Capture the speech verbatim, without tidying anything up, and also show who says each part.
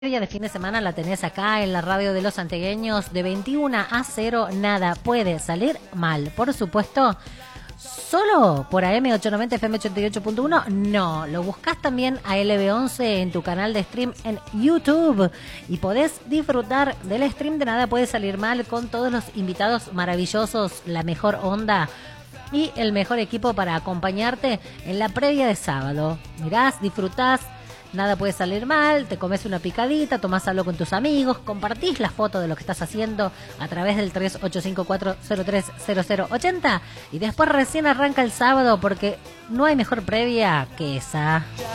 Speaker 1: Previa de fin de semana la tenés acá en la radio de los santiagueños de veintiuna a cero, nada puede salir mal. Por supuesto, solo por A M ochocientos noventa F M ochenta y ocho punto uno, no, lo buscás también a L B once en tu canal de stream en YouTube y podés disfrutar del stream de Nada Puede Salir Mal con todos los invitados maravillosos, la mejor onda y el mejor equipo para acompañarte en la previa de sábado. Mirás, disfrutás. Nada puede salir mal, te comes una picadita, tomás algo con tus amigos, compartís la foto de lo que estás haciendo a través del tres ocho cinco cuatro cero tres cero cero ocho cero y después recién arranca el sábado porque no hay mejor previa que esa.